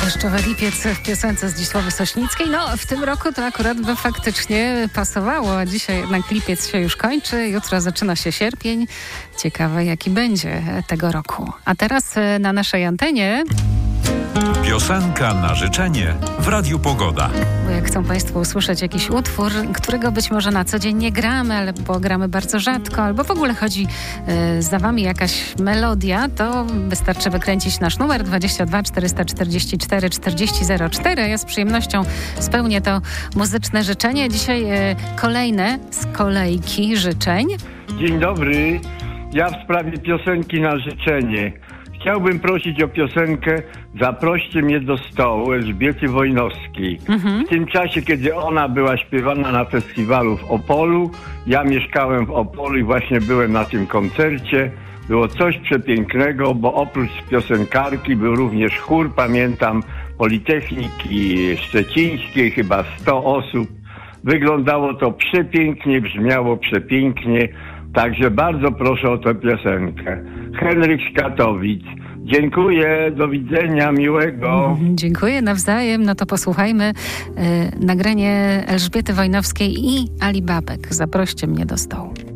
Deszczowy lipiec w piosence Zdzisławy Sośnickiej. No, w tym roku to akurat by faktycznie pasowało. Dzisiaj jednak lipiec się już kończy, jutro zaczyna się sierpień. Ciekawe, jaki będzie tego roku. A teraz na naszej antenie... Piosenka na życzenie w Radiu Pogoda. Bo jak chcą Państwo usłyszeć jakiś utwór, którego być może na co dzień nie gramy, albo gramy bardzo rzadko, albo w ogóle chodzi za Wami jakaś melodia, to wystarczy wykręcić nasz numer 22 444 4004. Ja z przyjemnością spełnię to muzyczne życzenie. Dzisiaj kolejne z kolejki życzeń. Dzień dobry. Ja w sprawie piosenki na życzenie. Chciałbym prosić o piosenkę Zaproście mnie do stołu Elżbiety Wojnowskiej. W tym czasie, kiedy ona była śpiewana na festiwalu w Opolu, ja mieszkałem w Opolu i właśnie byłem na tym koncercie. Było coś przepięknego, bo oprócz piosenkarki był również chór, pamiętam, Politechniki Szczecińskiej, chyba 100 osób. Wyglądało to przepięknie, brzmiało przepięknie. Także bardzo proszę o tę piosenkę. Henryk z Katowic. Dziękuję, do miłego. Dziękuję nawzajem. No to posłuchajmy nagranie Elżbiety Wojnowskiej i Ali Babek. Zaproście mnie do stołu.